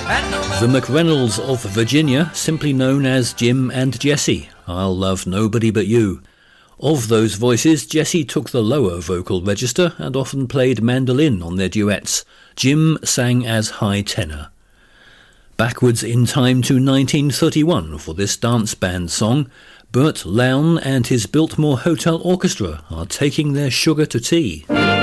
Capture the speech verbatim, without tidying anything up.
The McReynolds of Virginia, simply known as Jim and Jesse, I'll Love Nobody But You. Of those voices, Jesse took the lower vocal register and often played mandolin on their duets. Jim sang as high tenor. Backwards in time to nineteen thirty-one for this dance band song, Burt Lown and his Biltmore Hotel Orchestra are taking their sugar to tea.